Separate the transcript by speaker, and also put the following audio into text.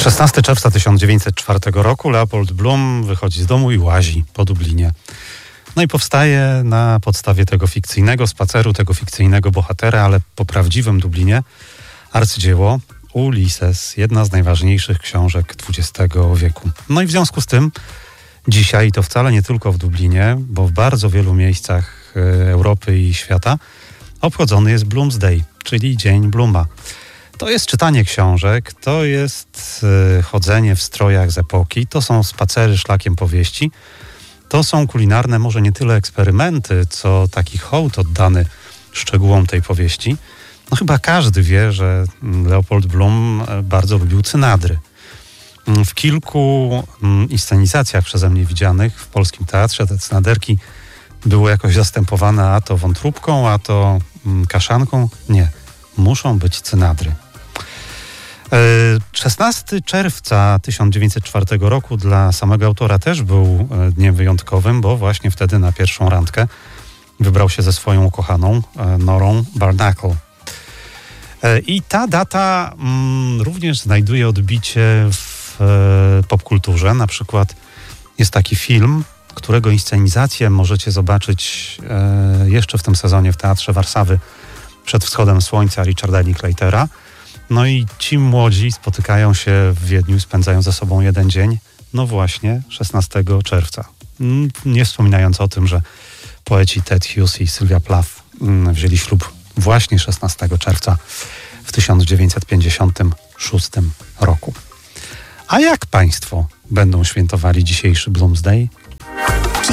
Speaker 1: 16 czerwca 1904 roku Leopold Bloom wychodzi z domu i łazi po Dublinie. No i powstaje na podstawie tego fikcyjnego spaceru, tego fikcyjnego bohatera, ale po prawdziwym Dublinie, arcydzieło Ulysses, jedna z najważniejszych książek XX wieku. No i w związku z tym dzisiaj, to wcale nie tylko w Dublinie, bo w bardzo wielu miejscach Europy i świata obchodzony jest Bloomsday, czyli Dzień Blooma. To jest czytanie książek, to jest chodzenie w strojach z epoki, to są spacery szlakiem powieści, to są kulinarne może nie tyle eksperymenty, co taki hołd oddany szczegółom tej powieści. No chyba każdy wie, że Leopold Bloom bardzo lubił cynadry. W kilku inscenizacjach przeze mnie widzianych w polskim teatrze te cynaderki były jakoś zastępowane a to wątróbką, a to kaszanką. Nie, muszą być cynadry. 16 czerwca 1904 roku dla samego autora też był dniem wyjątkowym, bo właśnie wtedy na pierwszą randkę wybrał się ze swoją ukochaną Norą Barnacle. I ta data również znajduje odbicie w popkulturze. Na przykład jest taki film, którego inscenizację możecie zobaczyć jeszcze w tym sezonie w Teatrze Warszawy przed wschodem słońca Richarda Linklatera. No i ci młodzi spotykają się w Wiedniu, spędzają ze sobą jeden dzień, no właśnie 16 czerwca. Nie wspominając o tym, że poeci Ted Hughes i Sylvia Plath wzięli ślub właśnie 16 czerwca w 1956 roku. A jak Państwo będą świętowali dzisiejszy Bloomsday?